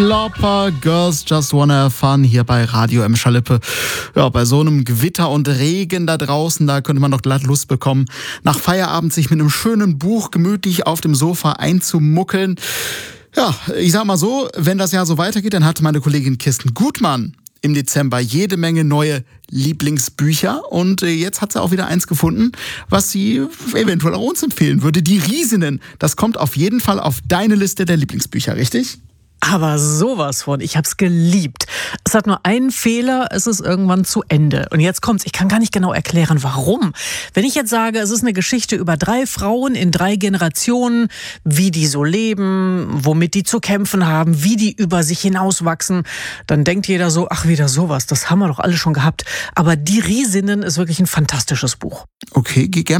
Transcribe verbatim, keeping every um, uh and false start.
Lopper, Girls Just Wanna Have Fun hier bei Radio M. Schalippe. Ja, bei so einem Gewitter und Regen da draußen, da könnte man doch glatt Lust bekommen, nach Feierabend sich mit einem schönen Buch gemütlich auf dem Sofa einzumuckeln. Ja, ich sag mal so, wenn das Jahr so weitergeht, dann hatte meine Kollegin Kirsten Gutmann im Dezember jede Menge neue Lieblingsbücher und jetzt hat sie auch wieder eins gefunden, was sie eventuell auch uns empfehlen würde. Die Riesinnen, das kommt auf jeden Fall auf deine Liste der Lieblingsbücher, richtig? Aber sowas von, ich hab's geliebt. Es hat nur einen Fehler, es ist irgendwann zu Ende. Und jetzt kommt's, ich kann gar nicht genau erklären, warum. Wenn ich jetzt sage, es ist eine Geschichte über drei Frauen in drei Generationen, wie die so leben, womit die zu kämpfen haben, wie die über sich hinauswachsen, dann denkt jeder so, ach wieder sowas, das haben wir doch alle schon gehabt. Aber Die Riesinnen ist wirklich ein fantastisches Buch. Okay, geh gerne